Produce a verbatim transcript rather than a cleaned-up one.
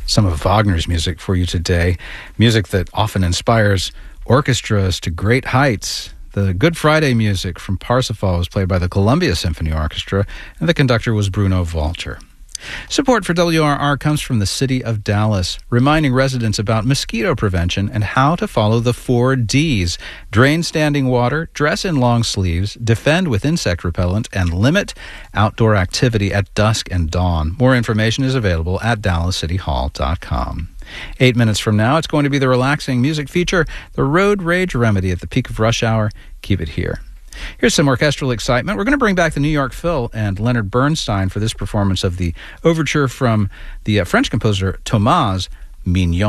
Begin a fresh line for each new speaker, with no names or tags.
some of Wagner's music for you today. Music that often inspires orchestras to great heights. The Good Friday music from Parsifal was played by the Columbia Symphony Orchestra, and the conductor was Bruno Walter. Support for W R R comes from the City of Dallas, reminding residents about mosquito prevention and how to follow the four Ds. Drain standing water, dress in long sleeves, defend with insect repellent, and limit outdoor activity at dusk and dawn. More information is available at dallas city hall dot com. Eight minutes from now, it's going to be the relaxing music feature, The Road Rage Remedy at the peak of rush hour. Keep it here. Here's some orchestral excitement. We're going to bring back the New York Phil and Leonard Bernstein for this performance of the overture from the uh, French composer Thomas Mignon.